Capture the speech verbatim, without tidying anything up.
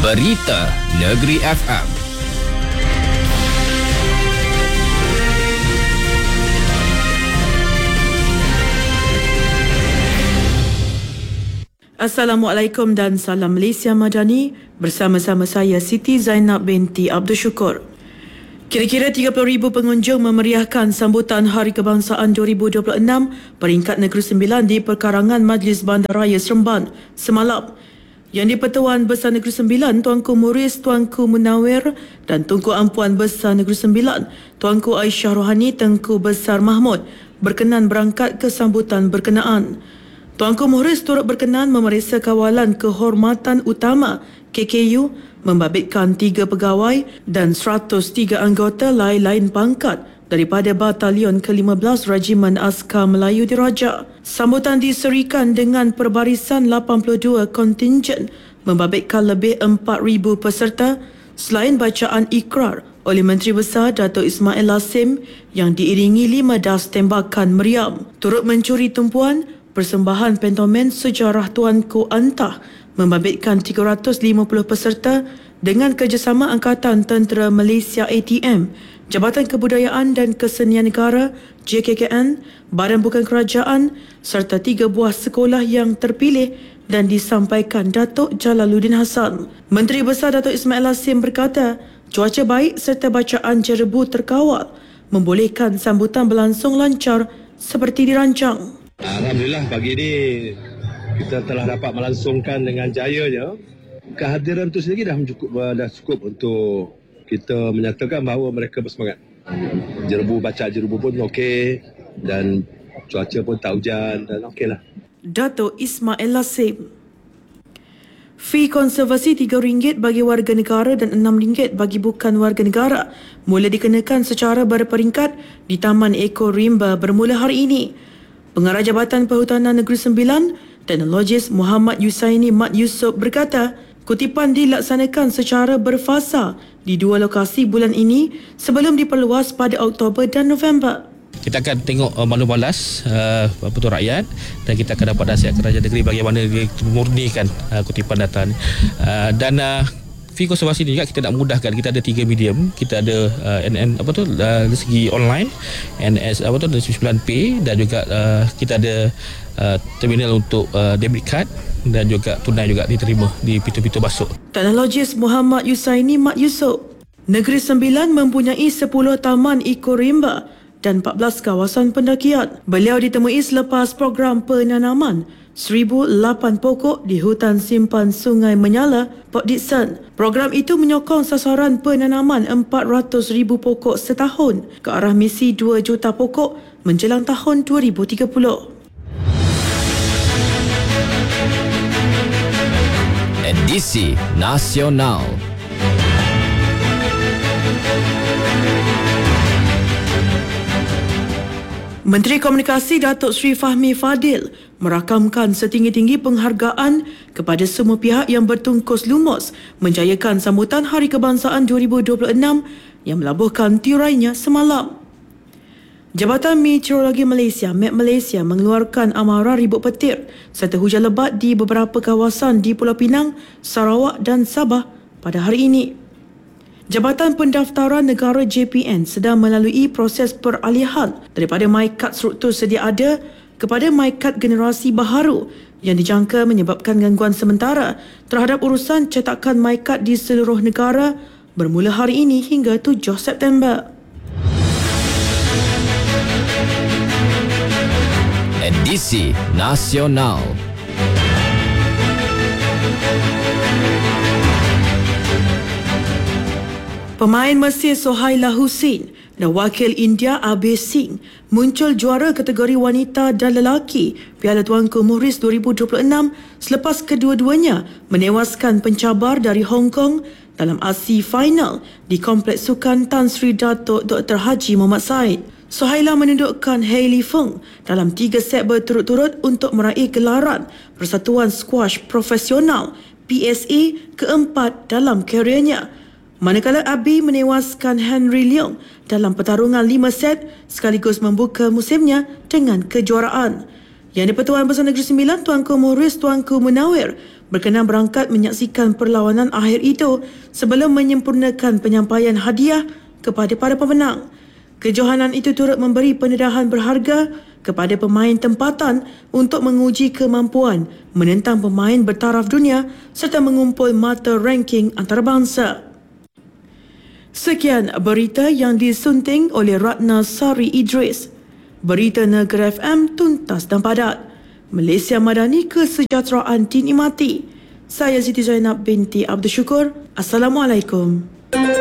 Berita Negeri F M. Assalamualaikum dan salam Malaysia Madani. Bersama-sama saya Siti Zainab binti Abdul Syukur. Kira-kira tiga puluh ribu pengunjung memeriahkan sambutan Hari Kebangsaan dua ribu dua puluh enam peringkat Negeri Sembilan di perkarangan Majlis Bandaraya Seremban semalam. Yang di-Pertuan Besar Negeri Sembilan Tuanku Muris Tuanku Munawir dan Tunku Ampuan Besar Negeri Sembilan Tuanku Aisyah Rohani Tengku Besar Mahmud berkenan berangkat ke sambutan berkenaan. Tuanku Muhriz turut berkenan memeriksa kawalan kehormatan utama K K U membabitkan tiga pegawai dan seratus tiga anggota lain-lain pangkat daripada Batalion ke lima belas Regimen Askar Melayu Diraja. Sambutan diserikan dengan perbarisan lapan puluh dua kontingen membabitkan lebih empat ribu peserta selain bacaan ikrar oleh Menteri Besar Datuk Ismail Lassim yang diiringi lima das tembakan meriam. Turut mencuri tumpuan, persembahan pentomen sejarah Tuanku Antah membabitkan tiga ratus lima puluh peserta dengan kerjasama Angkatan Tentera Malaysia A T M, Jabatan Kebudayaan dan Kesenian Negara J K K N, Badan Bukan Kerajaan serta tiga buah sekolah yang terpilih dan disampaikan Datuk Jalaluddin Hassan. Menteri Besar Datuk Ismail Lassim berkata, cuaca baik serta bacaan jerebu terkawal membolehkan sambutan berlangsung lancar seperti dirancang. Alhamdulillah pagi ini kita telah dapat melangsungkan dengan jayanya. Kehadiran itu sendiri dah cukup dah cukup untuk kita menyatakan bahawa mereka bersemangat. Jerebu baca jerebu pun okey dan cuaca pun tak hujan dan okeylah. Datuk Ismail Lassim. Fee konservasi tiga ringgit bagi warga negara dan enam ringgit bagi bukan warga negara mula dikenakan secara berperingkat di Taman Eko Rimba bermula hari ini. Pengarah Jabatan Perhutanan Negeri Sembilan, Teknologis Muhammad Yusaini Mat Yusof berkata, kutipan dilaksanakan secara berfasa di dua lokasi bulan ini sebelum diperluas pada Oktober dan November. Kita akan tengok uh, maklum balas uh, Petua Rakyat dan kita akan dapat nasihat kerajaan negeri bagaimana dia memurnikan uh, kutipan data ni. Uh, dan uh, fee konservasi ni juga kita nak mudahkan. Kita ada tiga medium. Kita ada uh, N N apa tu uh, dari segi online, N S apa tu sembilan Pay dan juga uh, kita ada uh, terminal untuk uh, debit card dan juga tunai juga diterima di pintu-pintu masuk. Teknologis Muhammad Yusaini Mat Yusof. Negeri Sembilan mempunyai sepuluh taman ekorimba dan empat belas kawasan pendakian. Beliau ditemui selepas program penanaman seribu lapan pokok di hutan simpan Sungai Menyala, Port Dickson. Program itu menyokong sasaran penanaman empat ratus ribu pokok setahun ke arah misi dua juta pokok menjelang tahun dua ribu tiga puluh. Edisi Nasional. Menteri Komunikasi Datuk Seri Fahmi Fadil merakamkan setinggi-tinggi penghargaan kepada semua pihak yang bertungkus lumus menjayakan sambutan Hari Kebangsaan dua ribu dua puluh enam yang melabuhkan tirainya semalam. Jabatan Meteorologi Malaysia, M E T Malaysia, mengeluarkan amarah ribut petir serta hujan lebat di beberapa kawasan di Pulau Pinang, Sarawak dan Sabah pada hari ini. Jabatan Pendaftaran Negara J P N sedang melalui proses peralihan daripada MyKad struktur sedia ada kepada MyKad generasi baharu yang dijangka menyebabkan gangguan sementara terhadap urusan cetakan MyKad di seluruh negara bermula hari ini hingga tujuh September. Edisi Nasional. Pemain Mesir Sohaila Hussein dan wakil India Abhay Singh muncul juara kategori wanita dan lelaki Piala Tuanku Muhriz dua ribu dua puluh enam selepas kedua-duanya menewaskan pencabar dari Hong Kong dalam aksi final di Kompleks Sukan Tan Sri Datuk Doktor Haji Muhammad Said. Sohaila menundukkan Hailey Feng dalam tiga set berturut-turut untuk meraih gelaran Persatuan Squash Profesional P S A keempat dalam karirnya. Manakala Abi menewaskan Henry Leong dalam pertarungan lima set sekaligus membuka musimnya dengan kejuaraan. Yang di-Pertuan Besar Negeri Sembilan Tuanku Muhriz Tuanku Munawir berkenan berangkat menyaksikan perlawanan akhir itu sebelum menyempurnakan penyampaian hadiah kepada para pemenang. Kejohanan itu turut memberi pendedahan berharga kepada pemain tempatan untuk menguji kemampuan menentang pemain bertaraf dunia serta mengumpul mata ranking antarabangsa. Sekian berita yang disunting oleh Ratna Sari Idris. Berita Negeri F M tuntas dan padat. Malaysia Madani, kesejahteraan dinikmati. Saya Siti Zainab binti Abdul Syukur. Assalamualaikum.